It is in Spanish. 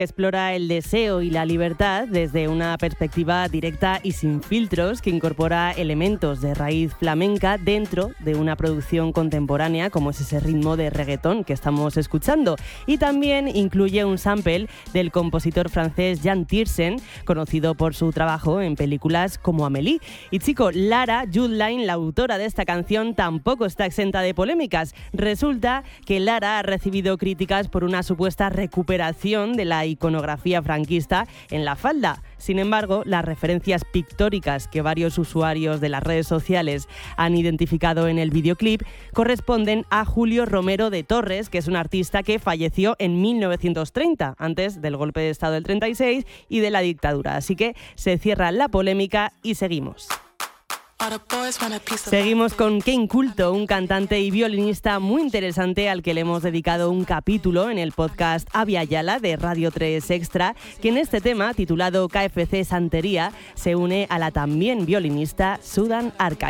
Explora el deseo y la libertad desde una perspectiva directa y sin filtros que incorpora elementos de raíz flamenca dentro de una producción contemporánea como es ese ritmo de reggaetón que estamos escuchando. Y también incluye un sample del compositor francés Jan Tiersen, conocido por su trabajo en películas como Amélie. Y chico, Lara Judline, la autora de esta canción, tampoco está exenta de polémicas. Resulta que Lara ha recibido críticas por una supuesta recuperación de la iconografía franquista en la falda. Sin embargo, las referencias pictóricas que varios usuarios de las redes sociales han identificado en el videoclip corresponden a Julio Romero de Torres, que es un artista que falleció en 1930, antes del golpe de Estado del 36 y de la dictadura. Así que se cierra la polémica y seguimos. Seguimos con Kane Culto, un cantante y violinista muy interesante al que le hemos dedicado un capítulo en el podcast Avia Yala de Radio 3 Extra, que en este tema, titulado KFC Santería, se une a la también violinista Sudan Archive.